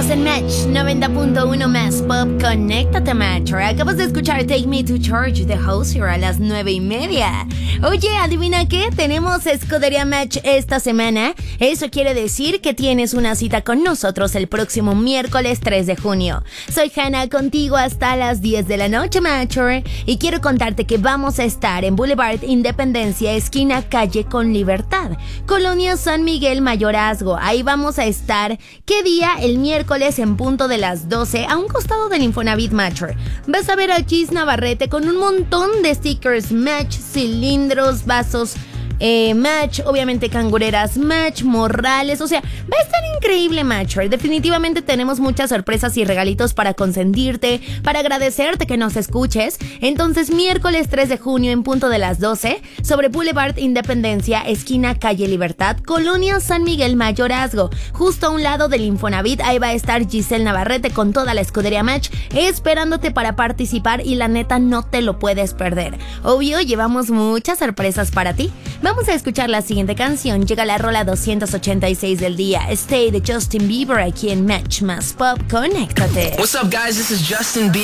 Estás en Match 90.1 más Pop. Conéctate, Match. Acabas de escuchar Take Me to Church de Hozier a las 9:30. Oye, ¿adivina qué? Tenemos Escudería Match esta semana. Eso quiere decir que tienes una cita con nosotros el próximo miércoles 3 de junio. Soy Hannah, contigo hasta las 10 de la noche, Matcher. Y quiero contarte que vamos a estar en Boulevard Independencia, esquina Calle con Libertad, Colonia San Miguel, Mayorazgo. Ahí vamos a estar. ¿Qué día? El miércoles en punto de las 12, a un costado del Infonavit, Matcher. Vas a ver a Gis Navarrete con un montón de stickers Match, cilindros, vasos Match, obviamente cangureras Match, morrales, o sea, va a estar increíble, Matcher. Definitivamente tenemos muchas sorpresas y regalitos para consentirte, para agradecerte que nos escuches. Entonces, miércoles 3 de junio en punto de las 12, sobre Boulevard Independencia, esquina Calle Libertad, Colonia San Miguel, Mayorazgo, justo a un lado del Infonavit. Ahí va a estar Giselle Navarrete con toda la escudería Match esperándote para participar, y la neta no te lo puedes perder. Obvio, llevamos muchas sorpresas para ti. Vamos a escuchar la siguiente canción. Llega la rola 286 del día, Stay, de Justin Bieber, aquí en Match más Pop. Conéctate. What's up, guys? This is Justin Bieber.